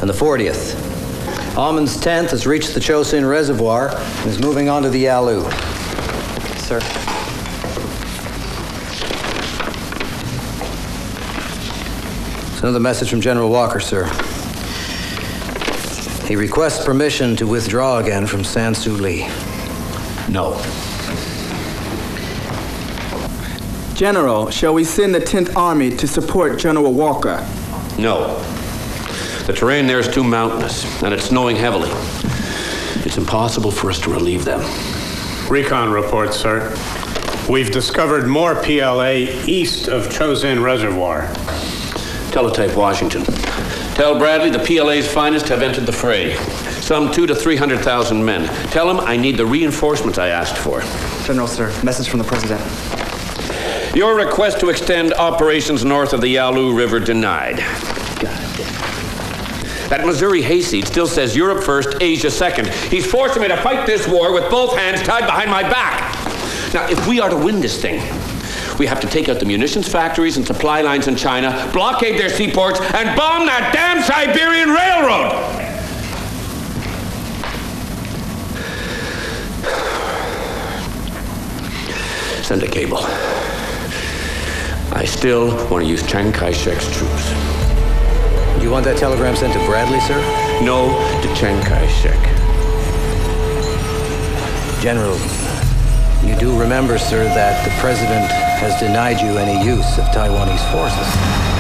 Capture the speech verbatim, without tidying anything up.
and the fortieth. Almond's tenth has reached the Chosin Reservoir and is moving on to the Yalu. Sir. It's another message from General Walker, sir. He requests permission to withdraw again from San Suu Lee. No. General, shall we send the tenth Army to support General Walker? No. The terrain there is too mountainous, and it's snowing heavily. It's impossible for us to relieve them. Recon report, sir. We've discovered more P L A east of Chosin Reservoir. Teletype Washington. Tell Bradley the P L A's finest have entered the fray. Some two to three hundred thousand men. Tell him I need the reinforcements I asked for. General, sir. Message from the President. Your request to extend operations north of the Yalu River denied. That Missouri hayseed still says Europe first, Asia second. He's forcing me to fight this war with both hands tied behind my back. Now, if we are to win this thing, we have to take out the munitions factories and supply lines in China, blockade their seaports, and bomb that damn Siberian Railroad! Send a cable. I still want to use Chiang Kai-shek's troops. Do you want that telegram sent to Bradley, sir? No, to Chiang Kai-shek. General, you do remember, sir, that the President has denied you any use of Taiwanese forces.